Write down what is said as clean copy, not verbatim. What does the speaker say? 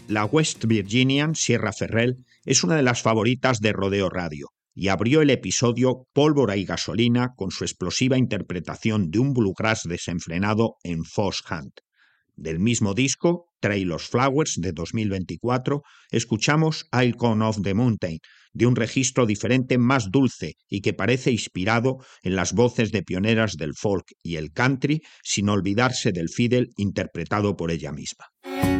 La West Virginian Sierra Ferrell es una de las favoritas de Rodeo Radio y abrió el episodio Pólvora y gasolina con su explosiva interpretación de un bluegrass desenfrenado en Foss Hunt. Del mismo disco, Trailers Flowers de 2024, escuchamos I'll Come Off the Mountain, de un registro diferente más dulce y que parece inspirado en las voces de pioneras del folk y el country, sin olvidarse del fiddle interpretado por ella misma.